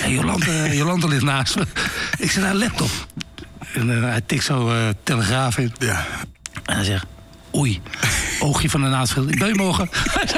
zei, Jolante ligt naast me. Ik zei, laptop. En hij tikt zo Telegraaf in. Ja. En hij zegt, oei, oogje van de Naatsveld. Ik bel je morgen.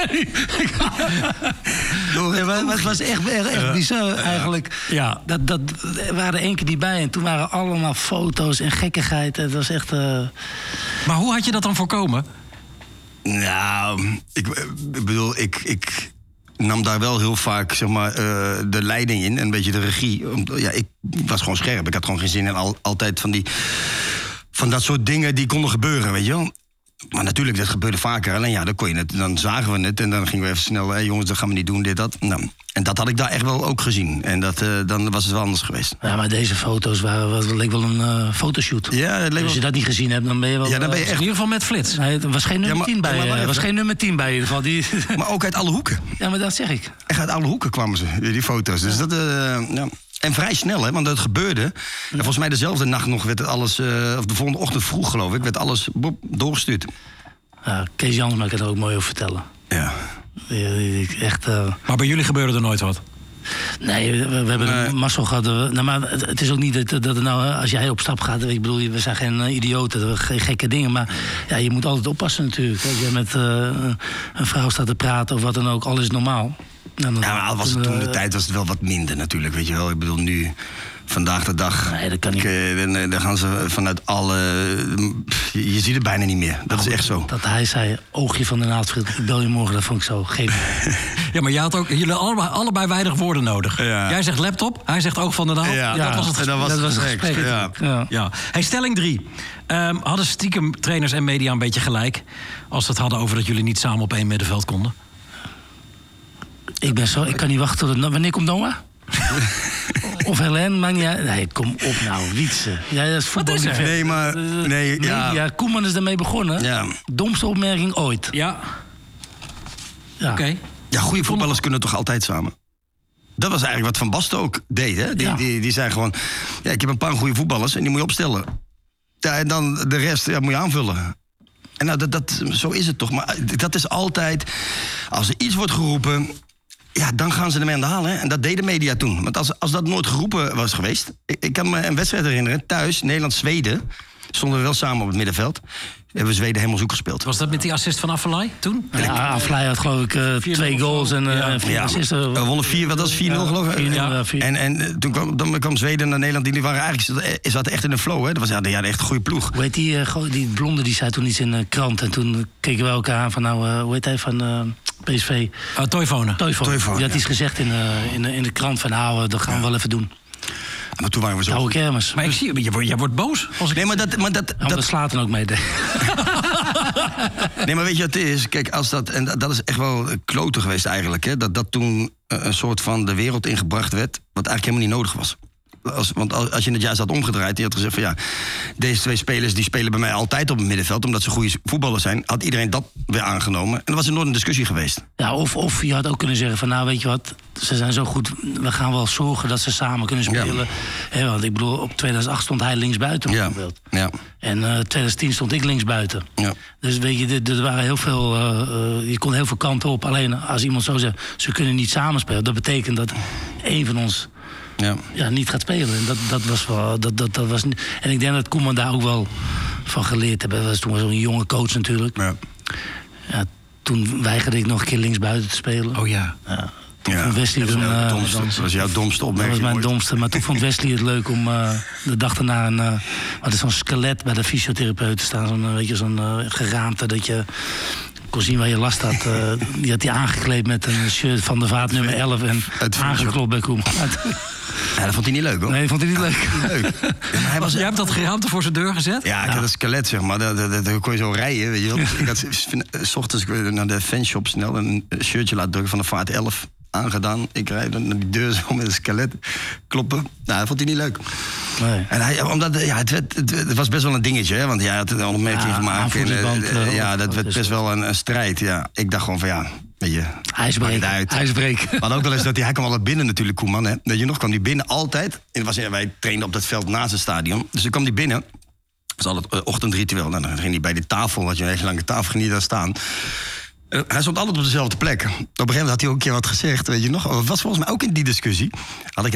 Het was echt bizar eigenlijk. Ja. Dat waren er één keer die bij. En toen waren allemaal foto's en gekkigheid. Het was echt... Maar hoe had je dat dan voorkomen? Nou, ik bedoel, ik nam daar wel heel vaak, zeg maar, de leiding in. En een beetje de regie. Ja, ik was gewoon scherp. Ik had gewoon geen zin in altijd van dat soort dingen die konden gebeuren, weet je wel. Maar natuurlijk, dat gebeurde vaker. Alleen ja, dan zagen we het en dan gingen we even snel... jongens, dat gaan we niet doen, dit, dat. Nou, en dat had ik daar echt wel ook gezien. En dan was het wel anders geweest. Ja, maar deze foto's leek wel een fotoshoot. Ja, als je dat niet gezien hebt, dan ben je wel... Ja, dan ben je echt... In ieder geval met Flits. Nee, er was geen nummer 10 bij. Er was geen nummer 10 bij in ieder geval. Maar ook uit alle hoeken. Ja, maar dat zeg ik. Echt uit alle hoeken kwamen ze, die foto's. Dus dat... ja. En vrij snel, hè, want dat gebeurde. En volgens mij dezelfde nacht nog werd het alles... of de volgende ochtend vroeg, geloof ik, werd alles doorgestuurd. Ja, Kees Jansma kan er ook mooi over vertellen. Ja. Echt... Maar bij jullie gebeurde er nooit wat? Nee, we hebben een mazzel gehad. Nou, maar het is ook niet dat het nou, als jij op stap gaat... Ik bedoel, we zijn geen idioten, geen gekke dingen. Maar ja, je moet altijd oppassen natuurlijk. Als je met een vrouw staat te praten of wat dan ook, alles is normaal. Nou, maar toen de tijd was het wel wat minder natuurlijk, weet je wel. Ik bedoel, nu, vandaag de dag... Nee, dat kan niet. Dan gaan ze vanuit alle... Je ziet het bijna niet meer. Dat is echt zo. Dat hij zei, oogje van de Naatsveld, ik bel je morgen, dat vond ik zo. Ja, maar jullie allebei weinig woorden nodig. Ja. Jij zegt laptop, hij zegt oog van de naald. Ja, dat was het gesprek. Dat was het gesprek. Ja. Hey, stelling 3. Hadden stiekem trainers en media een beetje gelijk... als ze het hadden over dat jullie niet samen op één middenveld konden? Ik kan niet wachten tot... Wanneer komt Noah? Of Helen, maakt niet uit. Nee, kom op nou, Wietse. Ja, dat is voetbal. Wat is er? Nee, maar... Nee, ja, Koeman is daarmee begonnen. Ja. Domste opmerking ooit. Ja. Ja. Oké. Ja, goede voetballers kunnen toch altijd samen? Dat was eigenlijk wat Van Basten ook deed, hè? Die zei gewoon... Ja, ik heb een paar goede voetballers en die moet je opstellen. Ja, en dan de rest moet je aanvullen. En nou, zo is het toch. Maar dat is altijd... Als er iets wordt geroepen... Ja, dan gaan ze ermee aan de haal. Hè? En dat deed de media toen. Want als dat nooit geroepen was geweest... Ik kan me een wedstrijd herinneren. Thuis, Nederland-Zweden... stonden we wel samen op het middenveld. Hebben we Zweden helemaal zoek gespeeld. Was dat met die assist van Afellay toen? Ja, Afellay had geloof ik 2 goals en 4 assists. We wonnen 4, wat was 4-0 geloof ik? 4-0, ja. En toen kwam Zweden naar Nederland. Die waren eigenlijk, zaten echt in een flow. Hè? Dat was echt een goede ploeg. Hoe heet die blonde, die zei toen iets in de krant. En toen keken we elkaar aan van hoe heet hij van... PSV. Toivonen. Die had iets gezegd in de krant van dat gaan we wel even doen. Maar toen waren we zo... Oude kermis. Maar ik zie je, jij wordt boos. Nee, maar dat slaat dan ook mee. Nee, maar weet je wat het is? Kijk, en dat is echt wel kloten geweest eigenlijk. Hè? Dat toen een soort van de wereld ingebracht werd... wat eigenlijk helemaal niet nodig was. Want als je het juist had omgedraaid... die had gezegd van deze 2 spelers die spelen bij mij altijd op het middenveld... omdat ze goede voetballers zijn... had iedereen dat weer aangenomen. En dan was er nooit een discussie geweest. Ja, of je had ook kunnen zeggen van... weet je wat, ze zijn zo goed... we gaan wel zorgen dat ze samen kunnen spelen. Ja. Want ik bedoel, op 2008 stond hij linksbuiten bijvoorbeeld. Ja. En 2010 stond ik linksbuiten. Ja. Dus weet je, er waren heel veel... je kon heel veel kanten op. Alleen als iemand zo zegt, ze kunnen niet samenspelen... dat betekent dat één van ons... Ja, niet gaat spelen. En dat was wel. Dat was, en ik denk dat Koeman daar ook wel van geleerd heeft. Dat was toen zo'n jonge coach natuurlijk. Ja, toen weigerde ik nog een keer linksbuiten te spelen. Oh ja. Vond Wesley dat was jouw domste opmerking. Dat was mijn domste. Maar toen vond Wesley het leuk om de dag daarna wat is zo'n skelet bij de fysiotherapeut te staan. Zo'n geraamte dat je kon zien waar je last had. Die had hij aangekleed met een shirt van de Vaart nummer 11 en aangeklopt bij Koeman. Ja, dat vond hij niet leuk, hoor. Nee, dat vond hij niet leuk. Ja, jij hebt dat geraamte voor zijn deur gezet? Ja, ik had een skelet, zeg maar. Daar kon je zo rijden, weet je wel. Ik had 's ochtends naar de fanshop snel een shirtje laten drukken van de Vaart 11 aangedaan. Ik rijd naar die deur zo met een skelet kloppen. Nou, dat vond hij niet leuk. Nee. En omdat het was best wel een dingetje, hè? Want hij had een opmerking gemaakt. Dat werd best wel een strijd. Ja. Ik dacht gewoon van weet je, ijsbreek. Maar ook wel eens dat hij kwam altijd binnen natuurlijk, Koeman. Hè? Dat je nog kwam die binnen altijd. En wij trainden op dat veld naast het stadion. Dus dan kwam die binnen. Dat was altijd ochtendritueel. Nou, dan ging hij bij de tafel, had je een hele lange tafel, ging hij daar staan. Hij stond altijd op dezelfde plek. Op een gegeven moment had hij ook een keer wat gezegd, weet je nog. Het was volgens mij ook in die discussie. Had ik